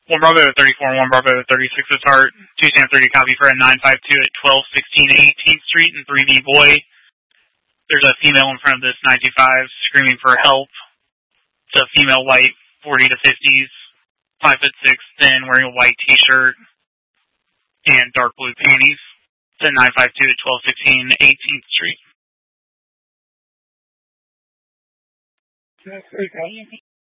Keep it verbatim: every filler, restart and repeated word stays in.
one Bravo thirty-four and one Bravo thirty-six is Heart. two Sam thirty copy for a nine five two at twelve sixteen eighteenth Street and three B Boy. There's a female in front of this nine two five screaming for help. It's a female white, forty to fifties, five foot six, thin, wearing a white t-shirt and dark blue panties. It's a nine five two at twelve sixteen eighteenth Street. That's okay.